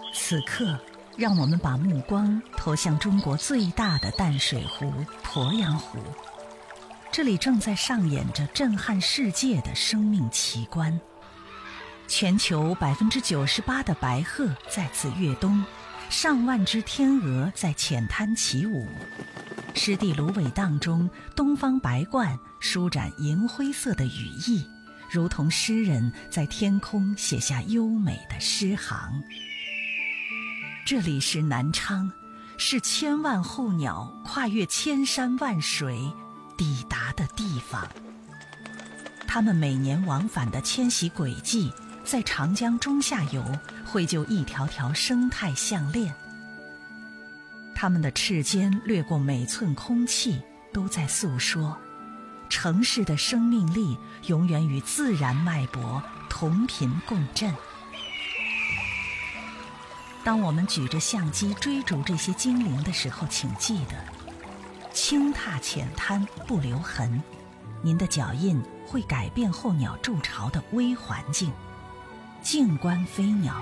此刻，让我们把目光投向中国最大的淡水湖鄱阳湖，这里正在上演着震撼世界的生命奇观。全球98%的白鹤在此跃冬，上万只天鹅在浅滩起舞。湿地芦苇荡中，东方白鹳舒展银灰色的羽翼，如同诗人在天空写下优美的诗行。这里是南昌，是千万候鸟跨越千山万水抵达的地方。它们每年往返的迁徙轨迹，在长江中下游绘就一条条生态项链。它们的翅尖掠过每寸空气，都在诉说城市的生命力永远与自然脉搏同频共振。当我们举着相机追逐这些精灵的时候，请记得轻踏浅滩不留痕，您的脚印会改变候鸟筑巢的微环境。静观飞鸟，